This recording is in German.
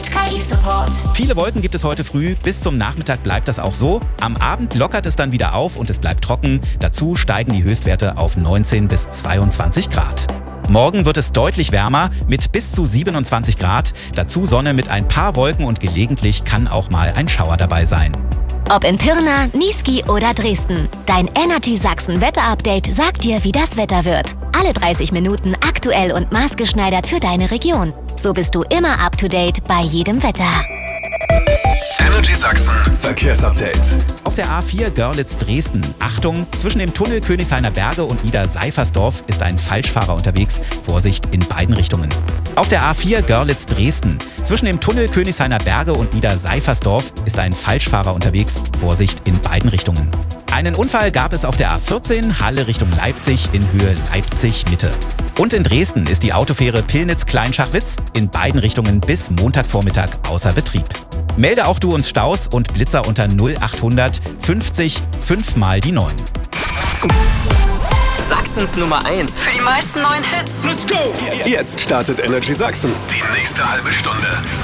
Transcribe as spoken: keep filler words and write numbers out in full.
mit K I-Support. Viele Wolken gibt es heute früh, bis zum Nachmittag bleibt das auch so. Am Abend lockert es dann wieder auf und es bleibt trocken. Dazu steigen die Höchstwerte auf neunzehn bis zweiundzwanzig Grad. Morgen wird es deutlich wärmer mit bis zu siebenundzwanzig Grad. Dazu Sonne mit ein paar Wolken und gelegentlich kann auch mal ein Schauer dabei sein. Ob in Pirna, Niesky oder Dresden, dein Energy Sachsen Wetterupdate sagt dir, wie das Wetter wird. Alle dreißig Minuten aktuell und maßgeschneidert für deine Region. So bist du immer up to date bei jedem Wetter. Energy Sachsen Verkehrsupdate. Auf der A vier Görlitz-Dresden. Achtung, zwischen dem Tunnel Königshainer Berge und Niederseifersdorf ist ein Falschfahrer unterwegs. Vorsicht in beiden Richtungen. Auf der A vier Görlitz-Dresden. Zwischen dem Tunnel Königshainer Berge und Niederseifersdorf ist ein Falschfahrer unterwegs. Vorsicht in beiden Richtungen. Einen Unfall gab es auf der A vierzehn Halle Richtung Leipzig in Höhe Leipzig-Mitte. Und in Dresden ist die Autofähre Pillnitz-Kleinschachwitz in beiden Richtungen bis Montagvormittag außer Betrieb. Melde auch du uns Staus und Blitzer unter null achthundert fünfzig fünf mal die neun. Sachsens Nummer eins. Für die meisten neuen Hits. Let's go! Jetzt startet Energy Sachsen. Die nächste halbe Stunde